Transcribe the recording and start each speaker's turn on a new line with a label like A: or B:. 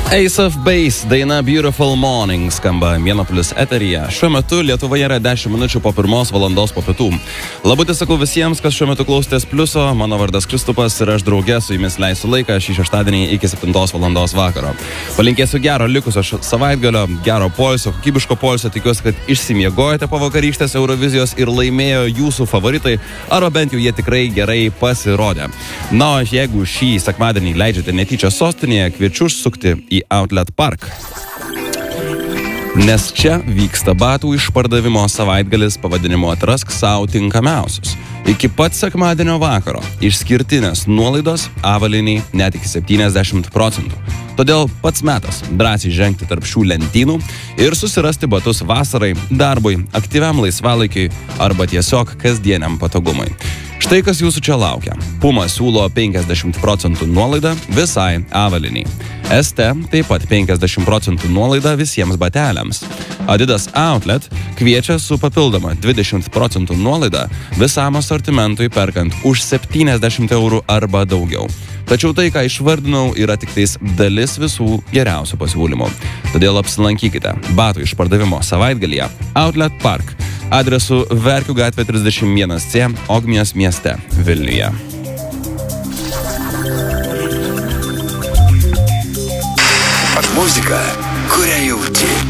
A: Ace of Base, daina Beautiful Morning skamba Vienopolis eteryje. Šiuo metu Lietuvoje yra 10 minučių po 1 valandos po pietų. Labutį sakau visiems, kas šiuo metu klausotės Pliuso. Mano vardas Kristupas ir aš drauge su jumis leisiu laiką šį šeštadienį iki 7 valandos vakaro. Palinkėsiu gero likusio savaitgalio, gero poilsio, kokybiško poilsio. Tikiuosi, kad išsimiegojate po vakarykštės Eurovizijos ir laimėjo jūsų favoritai, arba bent jau jie tikrai gerai pasirodė. Na, o jeigu šį sekmadienį leidžiate netyčia sostinėje, kviečiu užsukti į Outlet Park. Nes čia vyksta batų išpardavimo savaitgalis pavadinimu Atrask sau tinkamiausius. Iki pat sekmadienio vakaro išskirtinės nuolaidos avaliniai net iki 70%. Todėl pats metas drąsiai žengti tarp šių lentynų ir susirasti batus vasarai, darbui, aktyviam laisvalaikiui arba tiesiog kasdieniam patogumui. Štai kas jūsų čia laukia. Puma siūlo 50% nuolaidą visai avaliniai. ST taip pat 50% nuolaidą visiems bateliams. Adidas Outlet kviečia su papildoma 20% nuolaida visam asortimentui perkant už 70 eurų arba daugiau. Tačiau tai, ką išvardinau, yra tik tais dalis visų geriausių pasiūlymų. Todėl apsilankykite batų išpardavimo savaitgalyje Outlet Park adresu Verkių gatvė 31C Ogmios mieste Vilniuje.
B: Muzika, kurią jauti.